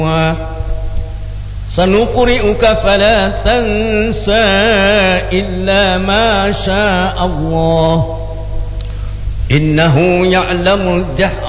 سنقرئك فلا تنسى إلا ما شاء الله إنه يعلم الجهر